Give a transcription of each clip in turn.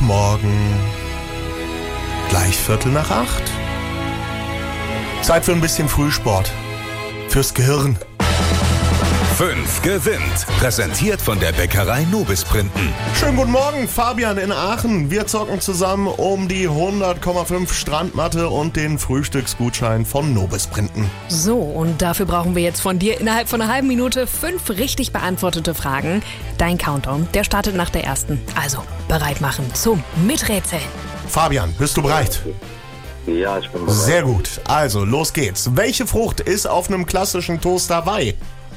Morgen. Gleich 7:45. Zeit für ein bisschen Frühsport. Fürs Gehirn. 5 gewinnt. Präsentiert von der Bäckerei Nobis Printen. Schönen guten Morgen, Fabian in Aachen. Wir zocken zusammen um die 100,5 Strandmatte und den Frühstücksgutschein von Nobis Printen. So, und dafür brauchen wir jetzt von dir innerhalb von einer halben Minute 5 richtig beantwortete Fragen. Dein Countdown, der startet nach der ersten. Also, bereit machen zum Miträtseln. Fabian, bist du bereit? Ja, ich bin bereit. Sehr gut. Also, los geht's. Welche Frucht ist auf einem klassischen Toast dabei?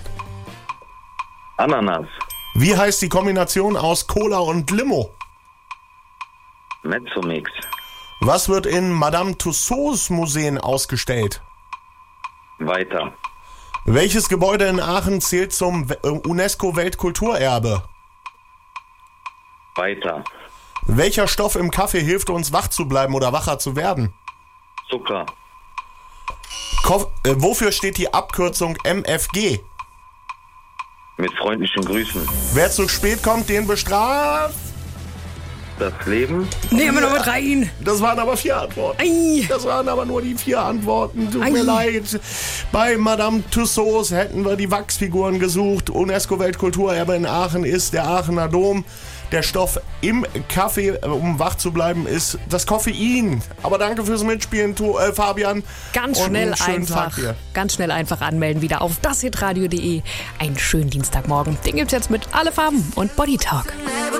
Ananas. Wie heißt die Kombination aus Cola und Limo? Mezzomix. Was wird in Madame Tussauds Museen ausgestellt? Weiter. Welches Gebäude in Aachen zählt zum UNESCO-Weltkulturerbe? Weiter. Welcher Stoff im Kaffee hilft uns, wach zu bleiben oder wacher zu werden? Zucker. Wofür steht die Abkürzung MFG? Mit freundlichen Grüßen. Wer zu spät kommt, den bestraft. Das Leben. Nehmen wir noch mit rein. Das waren aber 4 Antworten. Ei. Das waren aber nur die 4 Antworten. Tut Ei. mir leid. Bei Madame Tussauds hätten wir die Wachsfiguren gesucht. UNESCO-Weltkulturerbe in Aachen ist der Aachener Dom. Der Stoff im Kaffee, um wach zu bleiben, ist das Koffein. Aber danke fürs Mitspielen, Fabian. Ganz Und schnell einen schönen einfach. Tag dir. Ganz schnell einfach anmelden wieder auf dashitradio.de. Einen schönen Dienstagmorgen. Den gibt's jetzt mit Alle Farben und Body Talk.